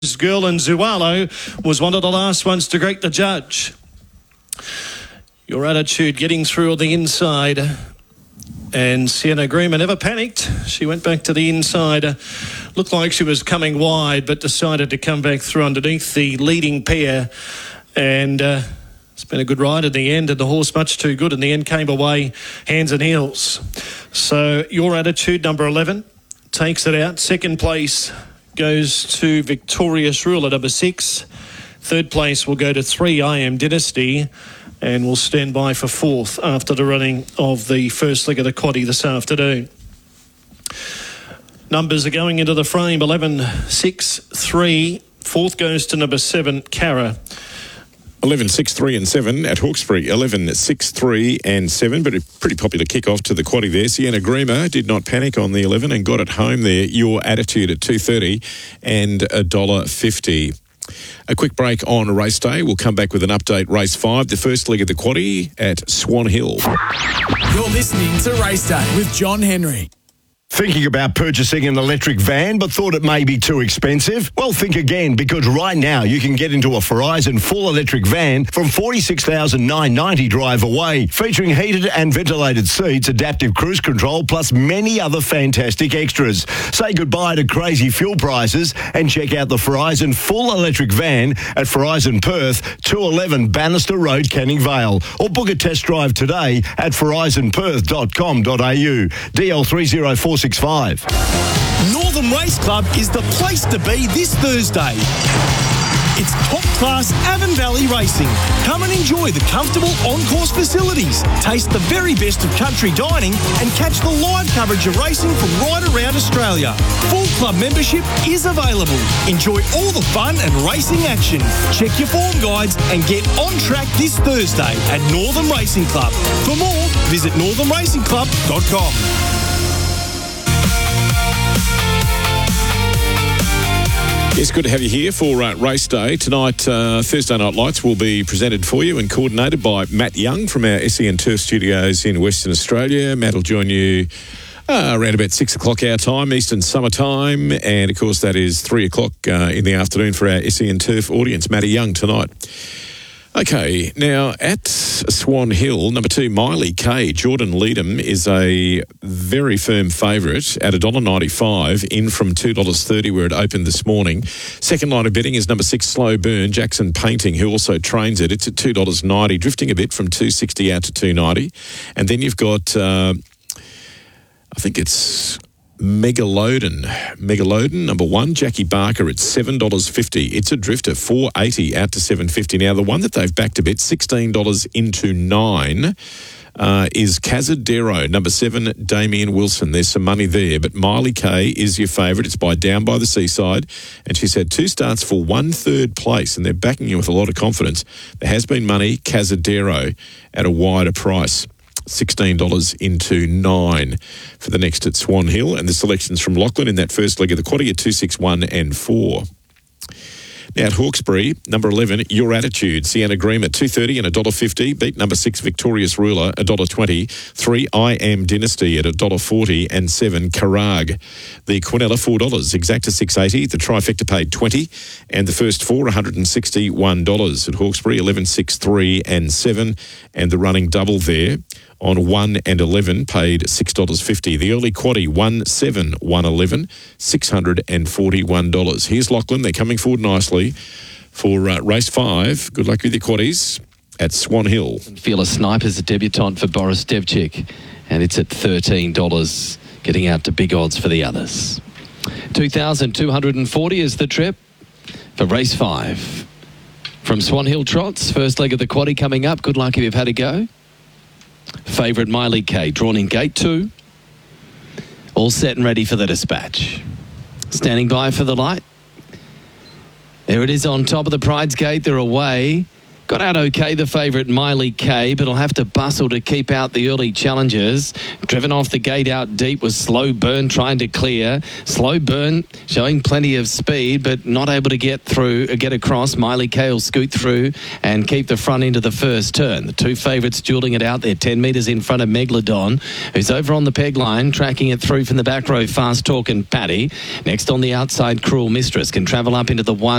Girl and Zualo was one of the last ones to greet the judge. Your Attitude getting through on the inside, and Sienna Grima never panicked. She went back to the inside. Looked like she was coming wide, but decided to come back through underneath the leading pair, and it's been a good ride at the end, and the horse much too good in the end came away hands and heels. So Your Attitude, number 11, takes it out. Second place goes to Victorious Ruler, number 6. Third place will go to 3, I Am Dynasty, and will stand by for fourth after the running of the first leg of the quaddie this afternoon. Numbers are going into the frame: 11, 6, 3. Fourth goes to number 7, Cara. 11, 6, 3 and 7 at Hawkesbury. 11, 6, 3 and 7, but a pretty popular kick-off to the quaddie there. Sienna Grima did not panic on the 11 and got it home there. Your Attitude at $2.30 and $1.50. A quick break on race day. We'll come back with an update. Race 5, the first leg of the quaddie at Swan Hill. You're listening to Race Day with John Henry. Thinking about purchasing an electric van but thought it may be too expensive? Well, think again, because right now you can get into a Verizon full electric van from $46,990 drive away, featuring heated and ventilated seats, adaptive cruise control, plus many other fantastic extras. Say goodbye to crazy fuel prices and check out the Verizon full electric van at Verizon Perth, 211 Bannister Road, Canning Vale, or book a test drive today at verizonperth.com.au. DL30465. Northern Race Club is the place to be this Thursday. It's top-class Avon Valley racing. Come and enjoy the comfortable on-course facilities, taste the very best of country dining, and catch the live coverage of racing from right around Australia. Full club membership is available. Enjoy all the fun and racing action. Check your form guides and get on track this Thursday at Northern Racing Club. For more, visit northernracingclub.com. It's good to have you here for race day. Tonight, Thursday Night Lights will be presented for you and coordinated by Matt Young from our SEN Turf Studios in Western Australia. Matt will join you around about 6 o'clock our time, Eastern Summer Time. And, of course, that is 3 o'clock in the afternoon for our SEN Turf audience. Matty Young tonight. Okay, now at Swan Hill, number 2, Miley K. Jordan Leadham is a very firm favourite at $1.95, in from $2.30 where it opened this morning. Second line of betting is number 6, Slow Burn, Jackson Painting, who also trains it. It's at $2.90, drifting a bit from $2.60 out to $2.90. And then you've got, I think it's Megalodon, number 1, Jackie Barker at $7.50. It's a drifter, $4.80 out to $7.50. Now, the one that they've backed a bit, $16 into $9, is Cazadero, number 7, Damien Wilson. There's some money there, but Miley K is your favourite. It's by Down by the Seaside, and she's had 2 starts for 1/3 place, and they're backing you with a lot of confidence. There has been money, Cazadero, at a wider price. $16 into $9 for the next at Swan Hill, and the selections from Lachlan in that first leg of the quaddie at 2, 6, 1 and 4. Now at Hawkesbury, number 11, Your Attitude, Sienna Grima at $2.30 and $1.50. Beat number 6, Victorious Ruler, $1.20. 3, I Am Dynasty at $1.40 and 7, Karag. The Quinella, $4. Exacta, $6.80. The Trifecta paid $20, and the first 4, $161 at Hawkesbury. 11, 6, 3 and 7, and the running double there on 1 and 11 paid $6.50. The early quaddie, 1, 7, 1, 11, $641. Here's Lachlan. They're coming forward nicely for race 5. Good luck with your quaddies at Swan Hill. Fearless Sniper's a debutant for Boris Devchik, and it's at $13, getting out to big odds for the others. 2,240 is the trip for race 5. From Swan Hill Trots, first leg of the quaddie coming up. Good luck if you've had a go. Favourite Miley K, drawn in gate 2. All set and ready for the dispatch. Standing by for the light. There it is on top of the Pride's Gate. They're away. Got out okay, the favourite Miley K, but will have to bustle to keep out the early challengers. Driven off the gate out deep was Slow Burn trying to clear. Slow Burn showing plenty of speed, but not able to get through, get across. Miley K will scoot through and keep the front into the first turn. The 2 favourites duelling it out there, 10 metres in front of Megalodon, who's over on the peg line, tracking it through from the back row, Fast Talk and Paddy. Next on the outside, Cruel Mistress can travel up into the 1.